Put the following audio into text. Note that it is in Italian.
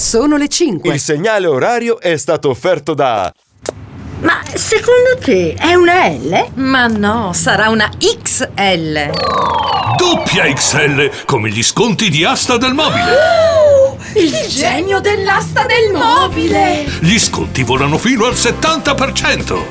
Sono le 5. Il segnale orario è stato offerto da... Ma secondo te è una L? Ma no, sarà una XL. Doppia XL, come gli sconti di Asta del Mobile. Il genio dell'asta del mobile! Gli sconti volano fino al 70%.